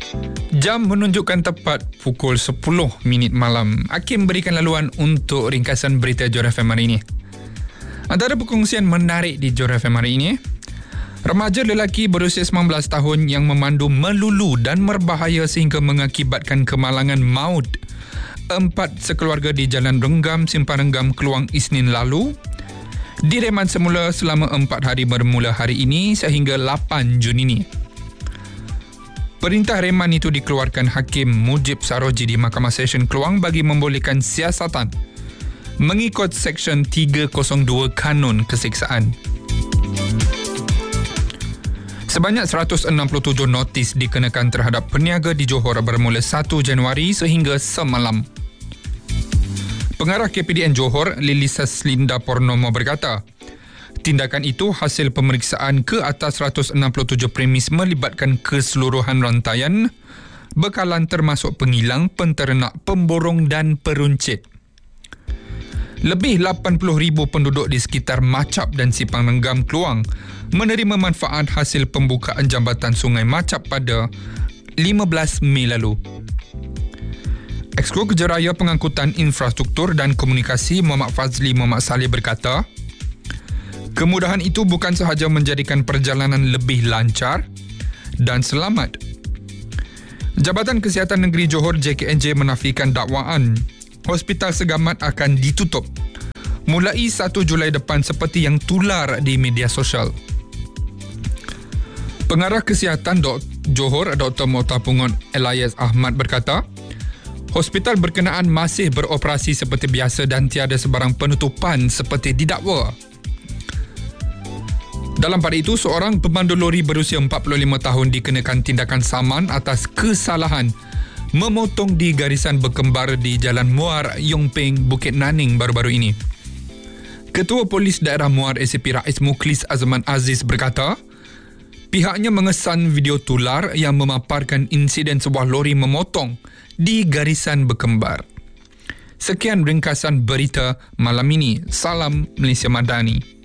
Jam menunjukkan tepat pukul 10 minit malam. Hakim berikan laluan untuk ringkasan berita Johor FM hari ini. Antara perkongsian menarik di Johor FM hari ini, remaja lelaki berusia 19 tahun yang memandu melulu dan berbahaya sehingga mengakibatkan kemalangan maut 4 sekeluarga di Jalan Renggam, Simpang Renggam, Keluang Isnin lalu direman semula selama 4 hari bermula hari ini sehingga 8 Jun ini. Perintah reman itu dikeluarkan Hakim Mujib Saroji di Mahkamah Session Keluang bagi membolehkan siasatan mengikut Seksyen 302 Kanun Keseksaan. Sebanyak 167 notis dikenakan terhadap peniaga di Johor bermula 1 Januari sehingga semalam. Pengarah KPDN Johor, Lilisa Slinda Pornomo berkata, tindakan itu hasil pemeriksaan ke atas 167 premis melibatkan keseluruhan rantaian, bekalan termasuk pengilang, penternak, pemborong dan peruncit. Lebih 80,000 penduduk di sekitar Macap dan Simpang Renggam Keluang menerima manfaat hasil pembukaan jambatan Sungai Macap pada 15 Mei lalu. Exco Kejaraya Pengangkutan Infrastruktur dan Komunikasi Muhammad Fazli Muhammad Saleh berkata, kemudahan itu bukan sahaja menjadikan perjalanan lebih lancar dan selamat. Jabatan Kesihatan Negeri Johor JKNJ menafikan dakwaan Hospital Segamat akan ditutup mulai 1 Julai depan seperti yang tular di media sosial. Pengarah Kesihatan Johor Dr. Motapungon Elias Ahmad berkata, hospital berkenaan masih beroperasi seperti biasa dan tiada sebarang penutupan seperti didakwa. Dalam pada itu, seorang pemandu lori berusia 45 tahun dikenakan tindakan saman atas kesalahan memotong di garisan berkembar di Jalan Muar, Yongpeng, Bukit Naning baru-baru ini. Ketua Polis Daerah Muar ACP Rais Mukhlis Azman Aziz berkata, pihaknya mengesan video tular yang memaparkan insiden sebuah lori memotong di garisan berkembar. Sekian ringkasan berita malam ini. Salam Malaysia Madani.